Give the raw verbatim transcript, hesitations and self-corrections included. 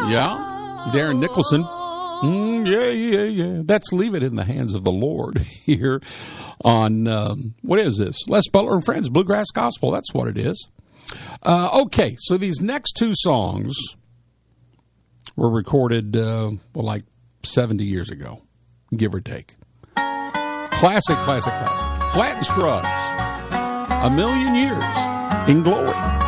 Yeah, Darren Nicholson. Mm, yeah, yeah, yeah. Let's leave it in the hands of the Lord here on, um, what is this? Les Butler and Friends, Bluegrass Gospel. That's what it is. Uh, okay, so these next two songs were recorded, uh, well, like seventy years ago, give or take. Classic, classic, classic. Flat and Scruggs, A Million Years in Glory.